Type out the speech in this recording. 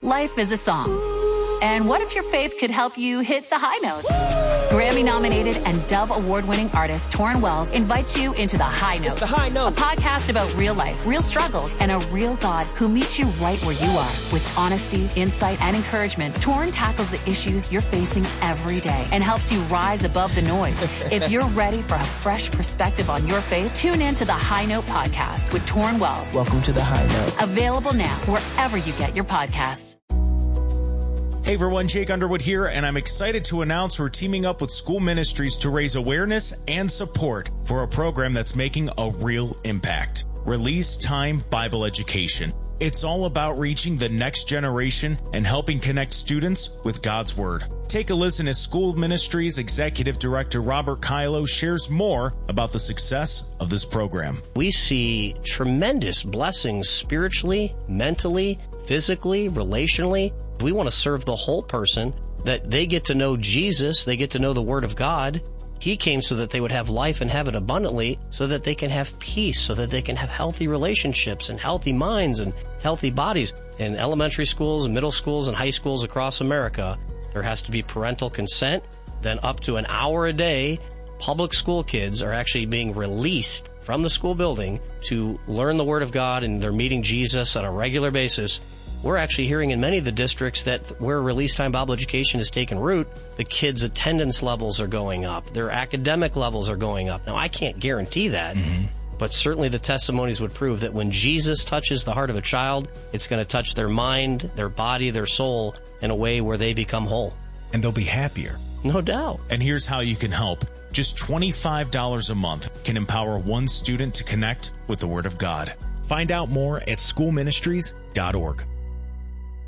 Life is a song. And what if your faith could help you hit the high notes? Grammy-nominated and Dove Award-winning artist Torrin Wells invites you into The High Note. It's The High Note. A podcast about real life, real struggles, and a real God who meets you right where you are. With honesty, insight, and encouragement, Torrin tackles the issues you're facing every day and helps you rise above the noise. If you're ready for a fresh perspective on your faith, tune in to The High Note podcast with Torrin Wells. Welcome to The High Note. Available now wherever you get your podcasts. Hey everyone, Jake Underwood here, and I'm excited to announce we're teaming up with School Ministries to raise awareness and support for a program that's making a real impact. Release Time Bible Education. It's all about reaching the next generation and helping connect students with God's Word. Take a listen as School Ministries Executive Director Robert Kylo shares more about the success of this program. We see tremendous blessings spiritually, mentally, physically, relationally. We want to serve the whole person, that they get to know Jesus, they get to know the Word of God. He came so that they would have life and have it abundantly, so that they can have peace, so that they can have healthy relationships and healthy minds and healthy bodies. In elementary schools, middle schools, and high schools across America, there has to be parental consent. Then up to an hour a day, public school kids are actually being released from the school building to learn the Word of God, and they're meeting Jesus on a regular basis. We're actually hearing in many of the districts that where Release Time Bible Education has taken root, the kids' attendance levels are going up. Their academic levels are going up. Now, I can't guarantee that, but certainly the testimonies would prove that when Jesus touches the heart of a child, it's going to touch their mind, their body, their soul in a way where they become whole. And they'll be happier. No doubt. And here's how you can help. Just $25 a month can empower one student to connect with the Word of God. Find out more at schoolministries.org.